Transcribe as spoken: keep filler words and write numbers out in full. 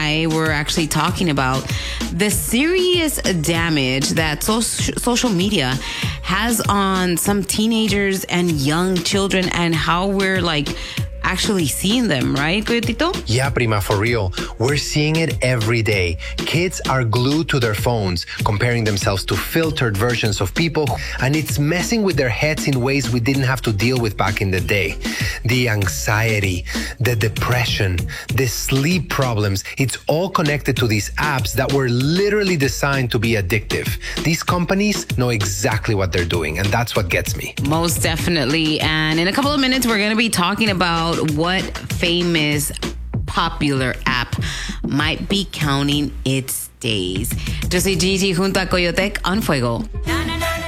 I were actually talking about the serious damage that so- social media has on some teenagers and young children and how we're like actually seeing them, right, Coyotito? Yeah, prima, for real. We're seeing it every day. Kids are glued to their phones, comparing themselves to filtered versions of people, and it's messing with their heads in ways we didn't have to deal with back in the day. The anxiety, the depression, the sleep problems, it's all connected to these apps that were literally designed to be addictive. These companies know exactly what they're doing, and that's what gets me. Most definitely. And in a couple of minutes, we're going to be talking about what famous popular app might be counting its days. Yo soy Gigi junto a Coyotec on Fuego.